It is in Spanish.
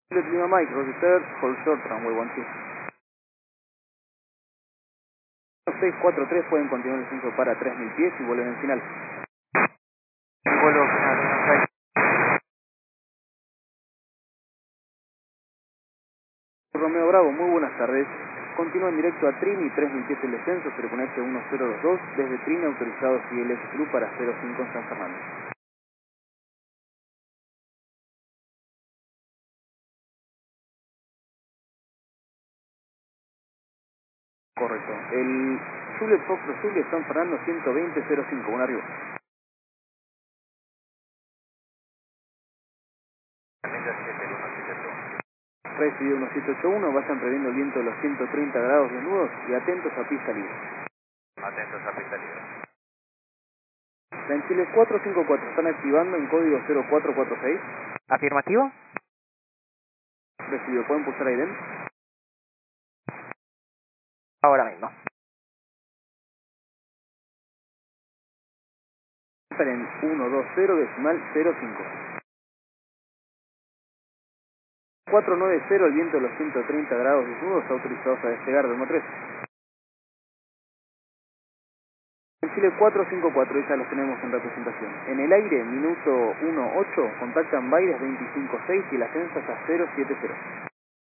Lima Mike, Roger, hold short, runway 12. 643, pueden continuar el descenso para 3000 pies y vuelven en final. Vuelo final, Buenos Aires. Romeo Bravo, muy buenas tardes. Continúa en directo a Trini, 3000 pies el descenso, Frecuencia 1022, desde Trini autorizado CLS Club para 05 en San Fernando. Correcto. El Juliet Fox Juliet San Fernando 120-05, un arriba. Recibido 1781, vayan previendo el viento de los 130 grados desnudos y atentos a pista libre. Atentos a pista libre. La en Chile 454, están activando en código 0446. ¿Afirmativo? Recibido, ¿pueden pulsar aire? Ahora mismo. Esperen 120 05. 490, el viento de los 130 grados desnudos, autorizados a despegar del 13. En Chile 454, ya los tenemos en representación. En el aire, minuto 18, contactan Baires 256 y el ascenso hasta 070.